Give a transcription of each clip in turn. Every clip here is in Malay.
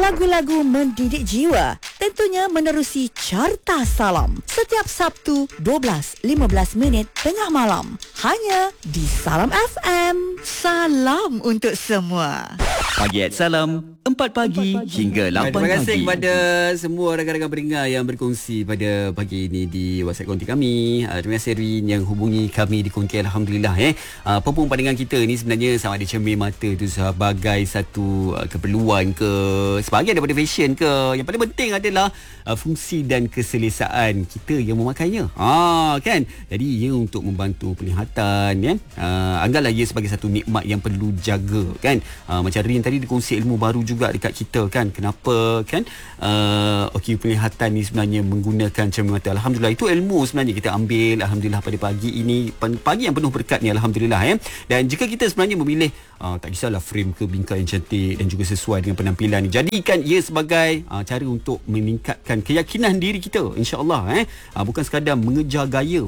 lagu-lagu mendidik jiwa, tentunya menerusi Carta Salam. Setiap Sabtu 12.15 tengah malam. Hanya di Salam FM. Salam untuk semua. Pagi Salam, 4 pagi hingga 8 pagi. Terima kasih kepada semua rakan-rakan pendengar yang berkongsi pada pagi ini di WhatsApp konti kami. Terima kasih Rin yang hubungi kami di konti. Alhamdulillah. Pempung pandangan kita ni sebenarnya sama ada cermin mata tu sebagai satu keperluan ke, sebahagian daripada fashion ke. Yang paling penting adalah fungsi dan keselesaan kita yang memakainya. Kan? Jadi ia untuk membantu penglihatan, ya. Anggaplah ia sebagai satu nikmat yang perlu jaga, kan? Macam Rin tadi dia kongsi ilmu baru juga dekat kita, kan? Kenapa, kan? Okey, penglihatan ni sebenarnya menggunakan cermin mata. Alhamdulillah, itu ilmu sebenarnya kita ambil. Alhamdulillah pada pagi ini, pagi yang penuh berkat ni, alhamdulillah, ya. Dan jika kita sebenarnya memilih tak kisahlah frame ke bingkai yang cantik dan juga sesuai dengan penampilan ni, jadikan ia sebagai cara untuk meningkatkan keyakinan diri kita, insya-Allah, bukan sekadar mengejar gaya.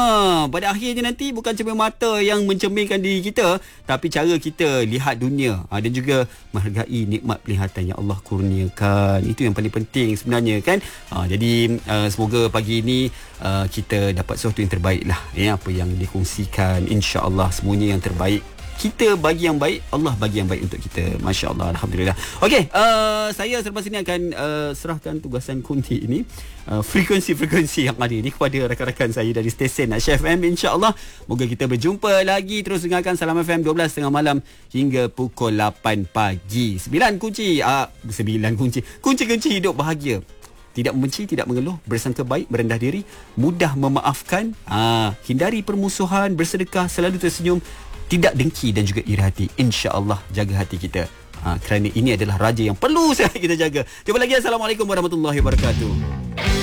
Pada akhirnya nanti bukan cermin mata yang mencerminkan diri kita, tapi cara kita lihat dunia dan juga menghargai nikmat penglihatan yang Allah kurniakan. Itu yang paling penting sebenarnya, kan? Jadi semoga pagi ini kita dapat sesuatu yang terbaik lah, apa yang dikongsikan, insya-Allah semuanya yang terbaik. Kita bagi yang baik, Allah bagi yang baik untuk kita. Masya Allah, alhamdulillah. Okey, saya selepas ini akan serahkan tugasan kunci ini, frekuensi-frekuensi yang ada ini kepada rakan-rakan saya dari stesen Asy FM. InsyaAllah, moga kita berjumpa lagi. Terus dengarkan Salam FM 12.30 malam hingga pukul 8 pagi. 9 kunci. 9 kunci. Kunci-kunci hidup bahagia. Tidak membenci, tidak mengeluh, bersangka baik, merendah diri, mudah memaafkan, hindari permusuhan, bersedekah, selalu tersenyum, tidak dengki dan juga iri hati. InsyaAllah jaga hati kita, kerana ini adalah raja yang perlu kita jaga. Jumpa lagi. Assalamualaikum warahmatullahi wabarakatuh.